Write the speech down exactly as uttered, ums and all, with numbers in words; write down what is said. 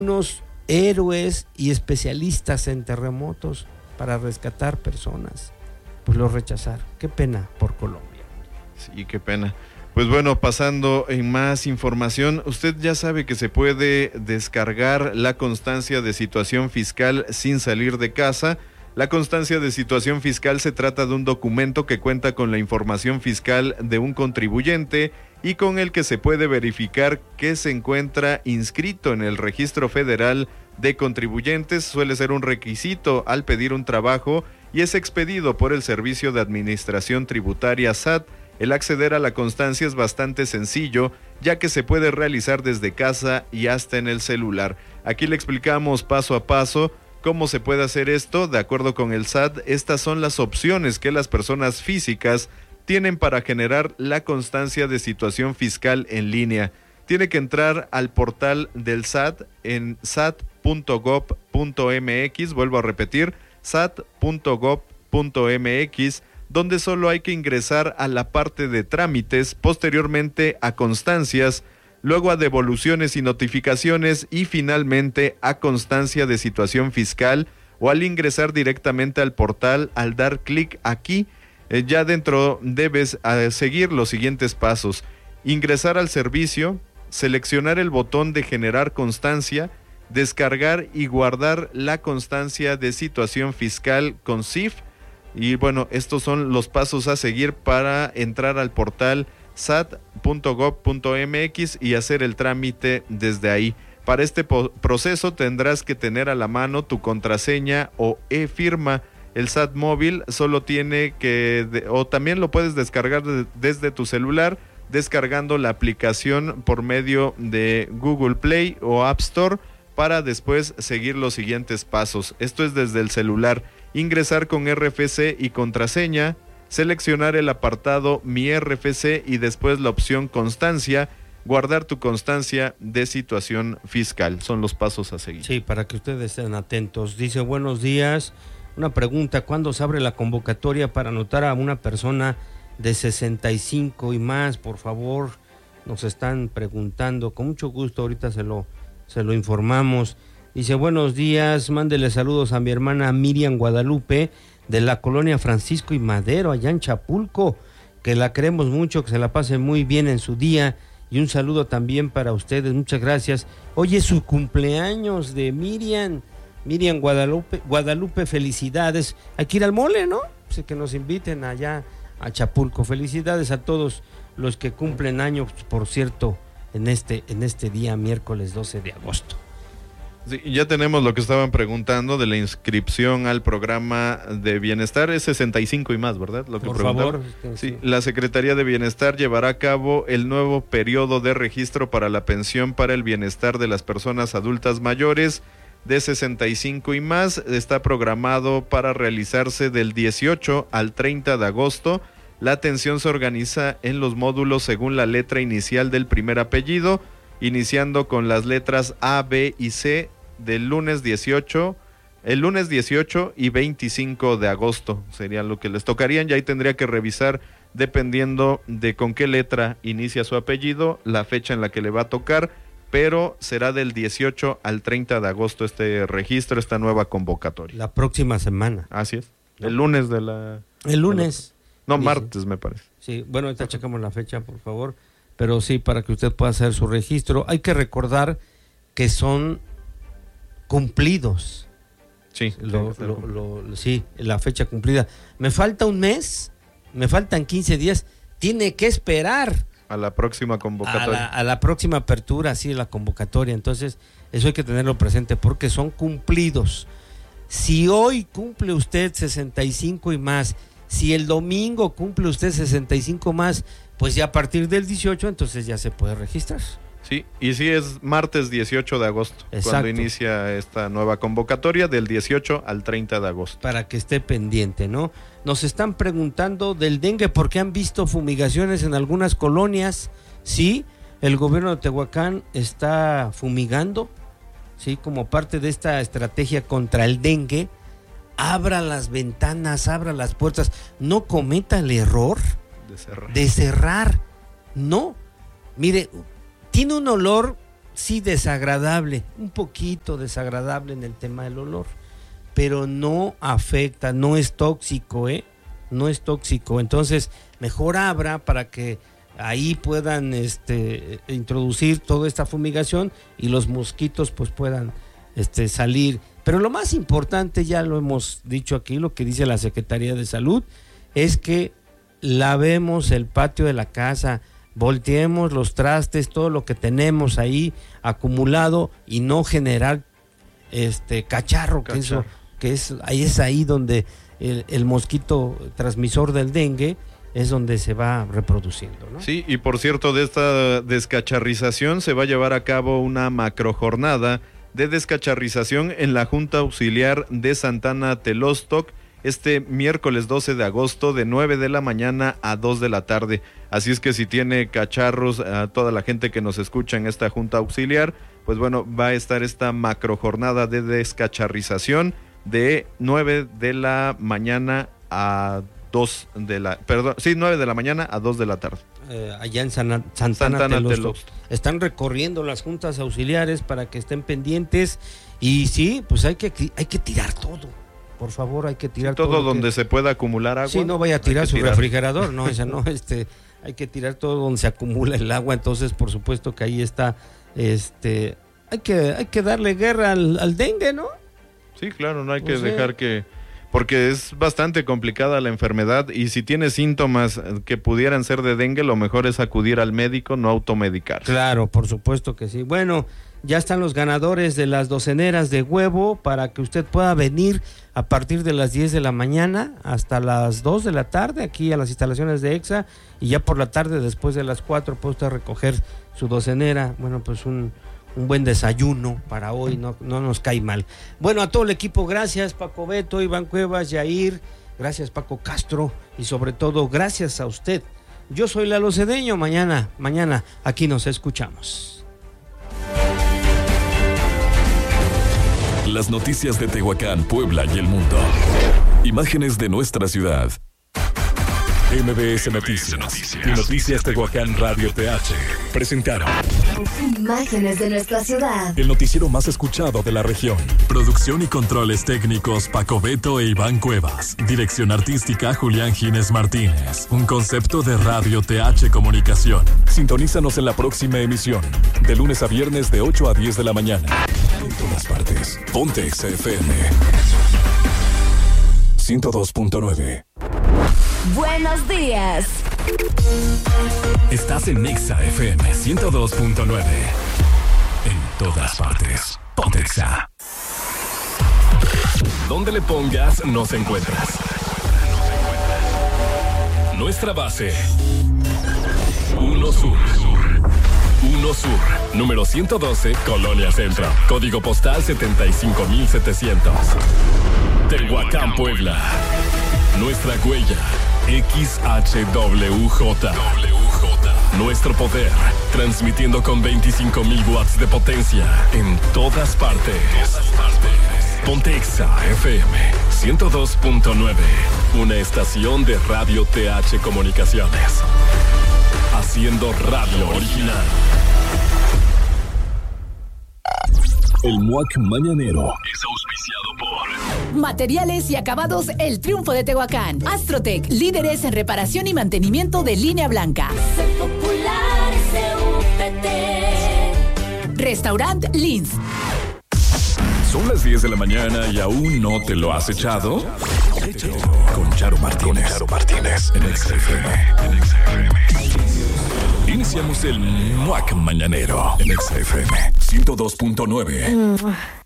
unos héroes y especialistas en terremotos para rescatar personas, pues lo rechazaron. Qué pena por Colombia. Sí, qué pena. Pues bueno, pasando en más información, usted ya sabe que se puede descargar la constancia de situación fiscal sin salir de casa. La constancia de situación fiscal se trata de un documento que cuenta con la información fiscal de un contribuyente y con el que se puede verificar que se encuentra inscrito en el Registro Federal de Contribuyentes. Suele ser un requisito al pedir un trabajo y es expedido por el Servicio de Administración Tributaria S A T. El acceder a la constancia es bastante sencillo, ya que se puede realizar desde casa y hasta en el celular. Aquí le explicamos paso a paso cómo se puede hacer esto. De acuerdo con el S A T, estas son las opciones que las personas físicas tienen para generar la constancia de situación fiscal en línea. Tiene que entrar al portal del S A T en sat punto gob punto mx, vuelvo a repetir, sat punto gob punto mx, donde solo hay que ingresar a la parte de trámites, posteriormente a constancias, luego a devoluciones y notificaciones y finalmente a constancia de situación fiscal, o al ingresar directamente al portal, al dar clic aquí, eh, ya dentro debes eh, seguir los siguientes pasos: ingresar al servicio, seleccionar el botón de generar constancia, descargar y guardar la constancia de situación fiscal con C I F. Y bueno, estos son los pasos a seguir para entrar al portal sat punto gob punto mx y hacer el trámite desde ahí. Para este po- proceso tendrás que tener a la mano tu contraseña o e-firma. El S A T móvil solo tiene que, de, o también lo puedes descargar de, desde tu celular, descargando la aplicación por medio de Google Play o App Store, para después seguir los siguientes pasos. Esto es desde el celular: ingresar con R F C y contraseña, seleccionar el apartado Mi R F C y después la opción Constancia, guardar tu constancia de situación fiscal. Son los pasos a seguir. Sí, para que ustedes estén atentos. Dice: buenos días, una pregunta: ¿cuándo se abre la convocatoria para anotar a una persona de sesenta y cinco y más? Por favor, nos están preguntando. Con mucho gusto ahorita se lo, se lo informamos. Dice: buenos días, mándele saludos a mi hermana Miriam Guadalupe de la colonia Francisco y Madero, allá en Chapulco, que la queremos mucho, que se la pase muy bien en su día, y un saludo también para ustedes. Muchas gracias. Hoy es su cumpleaños de Miriam, Miriam Guadalupe, Guadalupe, felicidades. Hay que ir al mole, ¿no? Pues que nos inviten allá a Chapulco. Felicidades a todos los que cumplen años, por cierto, en este, en este día, miércoles doce de agosto. Sí, ya tenemos lo que estaban preguntando de la inscripción al programa de bienestar. Es sesenta y cinco y más, ¿verdad? Lo que Por preguntaban. favor. Sí, la Secretaría de Bienestar llevará a cabo el nuevo periodo de registro para la pensión para el bienestar de las personas adultas mayores de sesenta y cinco y más. Está programado para realizarse del dieciocho al treinta de agosto. La atención se organiza en los módulos según la letra inicial del primer apellido, iniciando con las letras A, B y C del lunes dieciocho, el lunes dieciocho y veinticinco de agosto sería lo que les tocarían. Ya ahí tendría que revisar, dependiendo de con qué letra inicia su apellido, la fecha en la que le va a tocar, pero será del dieciocho al treinta de agosto este registro, esta nueva convocatoria. La próxima semana. Así es, el lunes de la... El lunes. No, martes me parece. Sí, bueno, ahorita checamos la fecha, por favor. Pero sí, para que usted pueda hacer su registro. Hay que recordar que son cumplidos. Sí, lo, lo, lo, sí, la fecha cumplida. Me falta un mes, me faltan quince días. Tiene que esperar a la próxima convocatoria. A la, a la próxima apertura, sí, la convocatoria. Entonces, eso hay que tenerlo presente porque son cumplidos. Si hoy cumple usted sesenta y cinco y más, si el domingo cumple usted sesenta y cinco más, pues ya a partir del dieciocho, entonces ya se puede registrar. Sí, y sí es martes dieciocho de agosto, Exacto. cuando inicia esta nueva convocatoria, del dieciocho al treinta de agosto. Para que esté pendiente, ¿no? Nos están preguntando del dengue porque han visto fumigaciones en algunas colonias. Sí, el gobierno de Tehuacán está fumigando, sí, como parte de esta estrategia contra el dengue. Abra las ventanas, abra las puertas, no cometa el error de cerrar. De cerrar. No, mire, tiene un olor sí desagradable, un poquito desagradable en el tema del olor, pero no afecta, no es tóxico, ¿eh? No es tóxico. Entonces, mejor abra para que ahí puedan este, introducir toda esta fumigación y los mosquitos pues puedan este, salir. Pero lo más importante, ya lo hemos dicho aquí, lo que dice la Secretaría de Salud, es que lavemos el patio de la casa, volteemos los trastes, todo lo que tenemos ahí acumulado y no generar este cacharro, que eso, que es ahí es ahí donde el, el mosquito transmisor del dengue es donde se va reproduciendo, ¿no? Sí, y por cierto, de esta descacharrización se va a llevar a cabo una macrojornada de descacharrización en la Junta Auxiliar de Santana Telostoc este miércoles doce de agosto de nueve de la mañana a dos de la tarde. Así es que si tiene cacharros, a toda la gente que nos escucha en esta Junta Auxiliar, pues bueno, va a estar esta macrojornada de descacharrización de nueve de la mañana a dos de la, perdón, sí, nueve de la mañana a dos de la tarde. Eh, allá en San, Santana, Santana Telostoc. Están recorriendo las juntas auxiliares para que estén pendientes y sí, pues hay que hay que tirar todo. Por favor, hay que tirar sí, todo. Todo donde que... se pueda acumular agua. Sí, no vaya a tirar su tirar. refrigerador, no, esa no, este, hay que tirar todo donde se acumula el agua, entonces por supuesto que ahí está, este, hay que, hay que darle guerra al, al dengue, ¿no? Sí, claro, no hay que pues dejar sí. que... Porque es bastante complicada la enfermedad y si tiene síntomas que pudieran ser de dengue, lo mejor es acudir al médico, no automedicar. Claro, por supuesto que sí. Bueno, ya están los ganadores de las doceneras de huevo para que usted pueda venir a partir de las diez de la mañana hasta las dos de la tarde aquí a las instalaciones de EXA y ya por la tarde después de las cuatro puede usted recoger su docenera. Bueno, pues un... un buen desayuno para hoy, no, no nos cae mal. Bueno, a todo el equipo, gracias Paco Beto, Iván Cuevas, Yair, gracias Paco Castro y sobre todo gracias a usted. Yo soy Lalo Cedeño, mañana, mañana aquí nos escuchamos. Las noticias de Tehuacán, Puebla y el mundo. Imágenes de nuestra ciudad. M B S Noticias y Noticias Tehuacán Radio T H presentaron Imágenes de nuestra ciudad. El noticiero más escuchado de la región. Producción y controles técnicos Paco Beto e Iván Cuevas. Dirección artística Julián Gines Martínez. Un concepto de Radio T H Comunicación. Sintonízanos en la próxima emisión. De lunes a viernes de ocho a diez de la mañana. En todas partes. Ponte X F M ciento dos punto nueve. Buenos días. Estás en Exa F M ciento dos punto nueve. En todas partes. Ponte Exa. Donde le pongas, nos encuentras. Nuestra base. Uno Sur. Uno Sur. Número ciento doce, Colonia Centro. Código postal setenta y cinco mil setecientos. Tehuacán, Puebla. Nuestra huella. X H W J. Nuestro poder, transmitiendo con veinticinco mil watts de potencia en todas partes. Ponte Exa F M ciento dos punto nueve, una estación de Radio T H Comunicaciones. Haciendo radio original. El M U A C Mañanero es auspiciado por Materiales y Acabados El Triunfo de Tehuacán. Astrotec, líderes en reparación y mantenimiento de línea blanca. Popular C U P T. Restaurant Lins. Son las diez de la mañana y aún no te lo has echado. Échalo con Charo Martínez. Charo Martínez en X F M. Iniciamos el M U A C Mañanero en X F M ciento dos punto nueve.